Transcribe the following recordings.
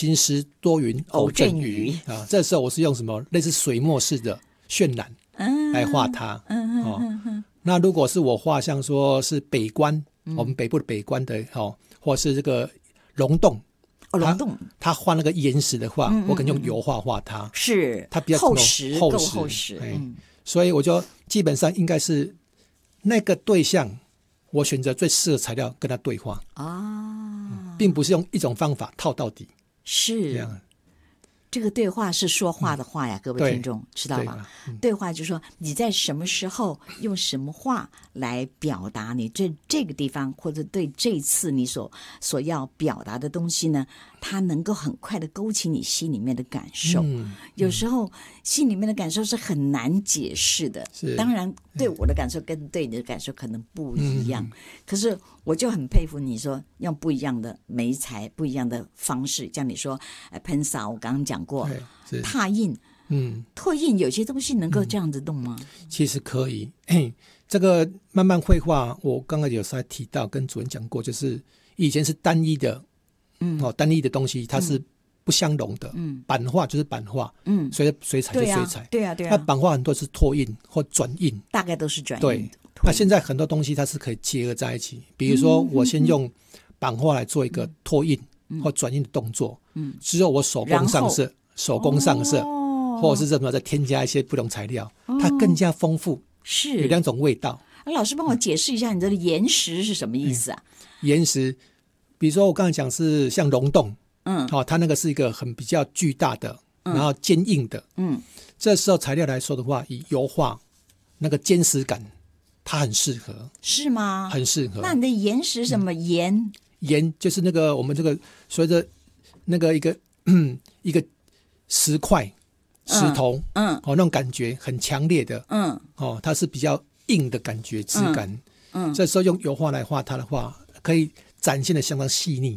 晴时多云偶阵雨啊。这时候我是用什么类似水墨式的渲染来画它。那如果是我画像说是北关，我们北部的北关的或是这个龙洞。 龙洞他画那个岩石的话，我可能用油画画它， 是它比较厚实，够厚实。 所以我就基本上应该是那个对象，我选择最适合材料跟他对话并不是用一种方法套到底。 是这样。这个对话是说话的话呀，各位听众知道吗？对话就是说你在什么时候用什么话来表达你这个地方，或者对这次你所要表达的东西呢，它能够很快的勾起你心里面的感受。有时候心里面的感受是很难解释的，当然对我的感受跟对你的感受可能不一样，可是我就很佩服你说用不一样的媒材，不一样的方式，像你说喷洒，我刚刚讲过拓印，拓印有些东西能够这样子动吗？ 其实可以。这个慢慢绘画，我刚刚有稍微提到，跟主任讲过，就是以前是单一的，单一的东西它是不相容的。版画就是版画，水彩就水彩， 对啊。 那版画很多是拓印或转印， 大概都是转印。 对，那现在很多东西它是可以结合在一起，比如说我先用版画来做一个拓印或转印的动作，之后我手工上色，或者是什么再添加一些不同材料，它更加丰富， 是有两种味道。 老师帮我解释一下你这个岩石是什么意思啊？ 岩石，比如说我刚才讲是像溶洞，它那个是一个很比较巨大的，然后坚硬的，这时候材料来说的话，以油画那个坚实感，它很适合。是吗？很适合。 那你的岩石什么岩？ 岩就是那个我们这个随着那个一个石块、石头，那种感觉很强烈的，它是比较硬的感觉质感。这时候用油画来画它的话，可以展现的相当细腻。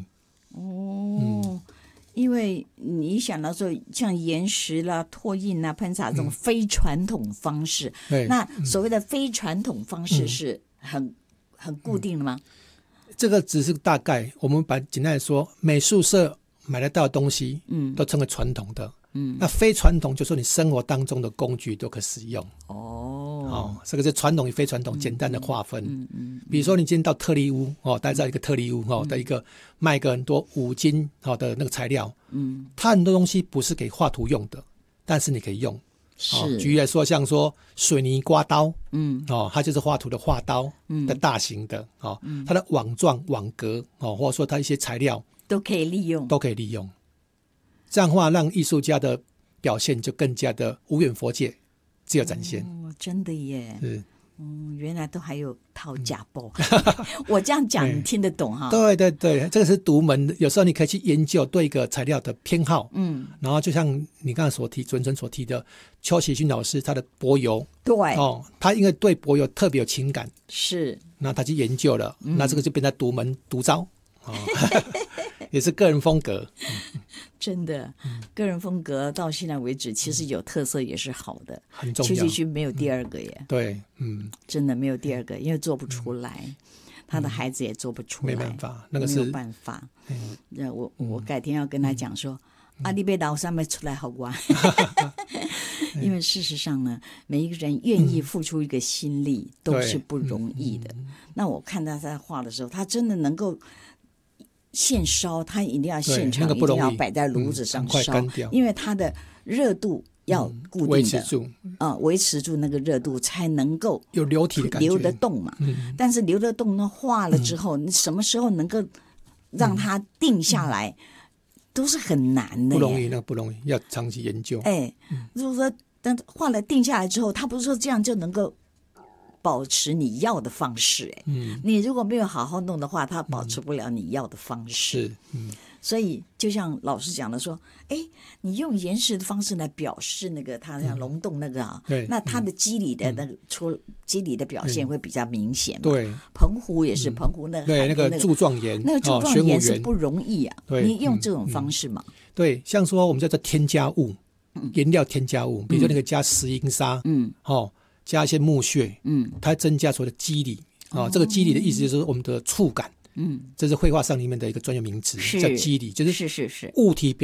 因为你想到说像岩石啦、拓印啦、喷洒这种非传统方式，那所谓的非传统方式是很固定的吗？ 这个只是大概，我们把简单来说，美术社买得到的东西，都称为传统的。那非传统就是说你生活当中的工具都可使用。这个是传统与非传统简单的划分。比如说你今天到特力屋，待在一个特力屋的一个卖个很多五金的那个材料，它很多东西不是给画图用的，但是你可以用。举例来说，像说水泥刮刀，它就是画图的画刀的大型的，它的网状网格，或者说它一些材料都可以利用。 这样的话让艺术家的表现就更加的无远弗届，自由展现。 真的耶。原来都还有套假包。我这样讲你听得懂哈？ 对，这个是独门的，有时候你可以去研究对一个材料的偏好。然后就像你刚才准所提的邱喜勋老师他的柏油，他因为对柏油特别有情感，是，那他去研究了，那这个就变成独门独招。也是个人风格。 真的，个人风格到现在为止其实有特色也是好的， 很重要。 邱喜勋没有第二个耶。 对， 真的没有第二个，因为做不出来，他的孩子也做不出来， 没办法，那个是没有办法。我改天要跟他讲说，你别老上面出来好玩。因为事实上呢，每一个人愿意付出一个心力都是不容易的。那我看他在画的时候，他真的能够现烧，它一定要现场，一定要摆在炉子上烧，因为它的热度要固定的，维持住那个热度，才能够有流体的感觉， 流得动嘛。但是流得动呢，化了之后，你什么时候能够让它定下来，都是很难的， 不容易，那不容易，要长期研究。 如果说等化了定下来之后，它不是说这样就能够保持你要的方式。你如果没有好好弄的话，它保持不了你要的方式。所以就像老师讲的说，你用岩石的方式来表示那个它像溶洞那个那它的肌理的那个肌理的表现会比较明显。对，澎湖也是，澎湖那个柱状岩， 那个柱状岩是不容易啊。你用这种方式嘛？ 对，像说我们叫做添加物，颜料添加物，比如说那个加石英砂，加一些木屑，它增加所谓的肌理。这个肌理的意思就是我们的触感。这是绘画上里面的一个专有名词，叫肌理，就是物体